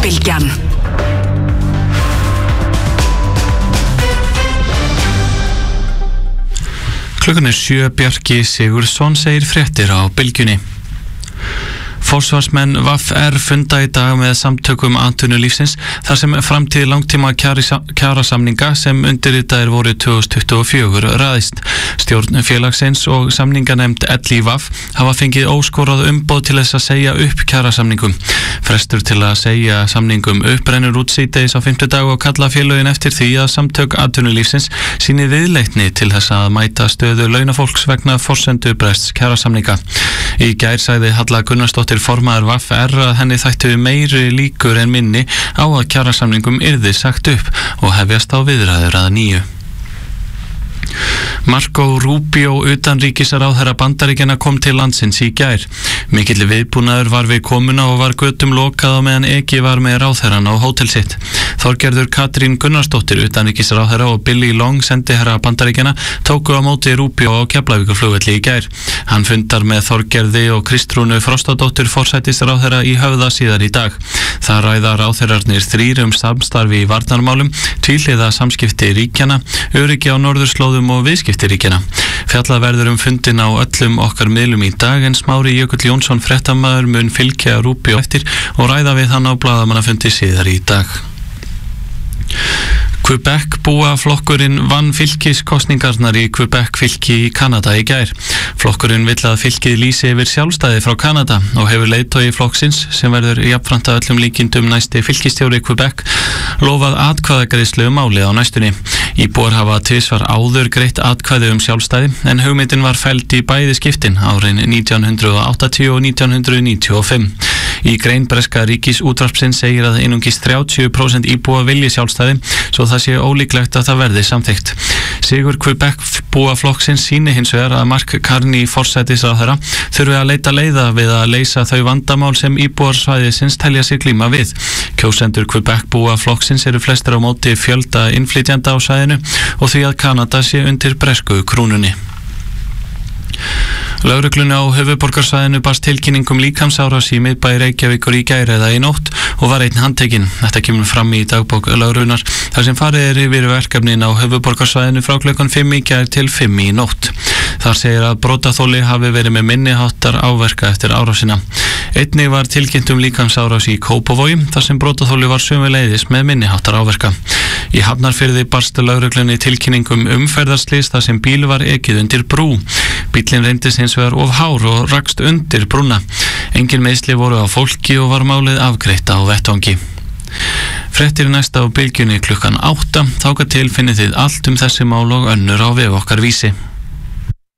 Bylgjan. Klukkan 7, Bjarki Sigurðsson segir fréttir á Bylgjunni. Forsvarsmenn VFR funda í dag með samtökum atvinnulífsins þar sem framtíð langtíma kjarasamninga sem undirritaðir voru 2024 ræðist. Stjórn félagsins og samninganefnd LÍVAF hafa fengið óskorað umboð til þess að segja upp kjarasamningum. Frestur til að segja samningum upp rennur út síðdegis á 5. dag og kalla félögin eftir því að samtök atvinnulífsins sýni viðleitni til þess að mæta stöðu launafólks vegna forsendubrests kjarasamninga. Í gær sagði Halla Gunnarsdóttir formaður VFR að henni þættu meiri líkur en minni á að kjarasamningum yrði sagt upp og hefjast á viðræður að nýju. Marco Rubio utanríkisráðherra Bandaríkjanna kom til landsins í gær. Mikill viðbúnaður var við komuna og var götum lokað á meðan Eki var með ráðherran á hótel sitt. Þorgerður Katrín Gunnarsdóttir utanríkisráðherra og Billy Long sendiherra Bandaríkjanna tóku á móti Rubio á Keflavíkurflugvelli í gær. Hann fundar með Þorgerði og Kristrúnu Frostadóttur forsætisráðherra í Höfða síðar í dag. Það ræða ráðherrarnir þrír samstarfi í varnarmálum, tvíhliða samskipti ríkjanna, öryggi á norðurslóðum og viðskipti ríkjanna. Fjallað verður fundin á öllum okkar miðlum í dag en Smári Jökull Jónsson fréttamaður mun fylgja Rubio eftir og ræða við hann á blaðamannafundi síðar í dag. Quebec búaflokkurinn vann fylkiskosningarnar í Quebec fylki í Kanada í gær. Flokkurinn vill að fylkið lýsi yfir sjálfstæði frá Kanada og hefur leiðtogi flokksins, sem verður jafnframt að öllum líkindum næsti fylkistjóri Quebec, lofað atkvæðagreiðslu málið á næstunni. Íbúar hafa tvisvar áður greitt atkvæði sjálfstæði en hugmyndin var felld í bæði skiptin árin 1980 og 1995. Í grein breska ríkisútvarpsins segir að einungis 30% íbúa vilji sjálfstæði, svo það sé ólíklegt að það verði samþykkt. Sigur Quebec búaflokksins sýni hins vegar að Mark Carney forsætisráðherra þurfi að leita leiða við að leysa þau vandamál sem íbúar svæðisins telja sig glíma við. Kjósendur Quebec búaflokksins eru flestir á móti fjölda innflytjenda á svæðinu og því að Kanada sé undir bresku krúnunni. Lögreglunni á höfuðborgarsvæðinu barst tilkynning líkamsárás í miðbæ Reykjavíkur í gær eða í nótt og var einn handtekinn. Þetta kemur fram í dagbók lögreglunnar þar sem farið yfir verkefnin á höfuðborgarsvæðinu frá klukkan 5 í gær til 5 í nótt. Þar segir að brotaþoli hafi verið með minniháttar áverka eftir árásina. Einnig var tilkynnt líkamsárás í Kópavogi þar sem brotaþoli var sömuleiðis með minniháttar áverka. Í Hafnarfirði barst lögreglunni tilkynning umferðarslys þar sem bíl var ekið undir brú. Bíllinn reyndist hins vegar of hár og rakst undir brúna. Engin meiðsli voru á fólki og var málið afgreitt á vettvangi. Fréttir næsta á Bylgjunni klukkan 8. Þangað til finnið þið allt þessi mál og önnur á vef okkar Vísi.